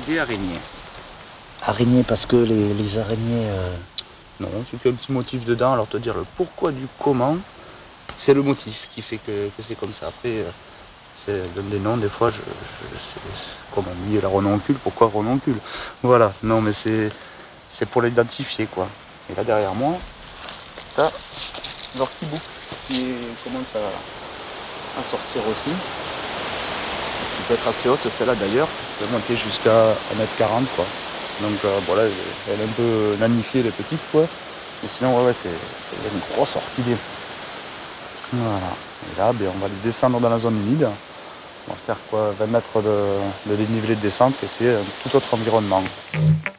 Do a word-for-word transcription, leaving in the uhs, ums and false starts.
des araignées. Araignées, parce que les, les araignées... Euh... Non, c'est qu'il y a un petit motif dedans, alors te dire le pourquoi du comment, c'est le motif qui fait que, que c'est comme ça. Après, euh, c'est donne des noms, des fois, je, je, c'est, comme on dit, la renoncule, pourquoi renoncule? Voilà, non mais c'est, c'est pour l'identifier quoi. Et là derrière moi, t'as l'orchibouc qui commence à, à sortir aussi. Qui peut être assez haute, celle-là d'ailleurs, qui peut monter jusqu'à un mètre quarante quoi. Donc euh, voilà, elle est un peu nanifiée les petites quoi. Mais sinon ouais, ouais c'est, c'est une grosse orchidée. Voilà. Et là ben, on va descendre dans la zone humide. On va faire quoi vingt mètres de, de dénivelé de descente et c'est un tout autre environnement.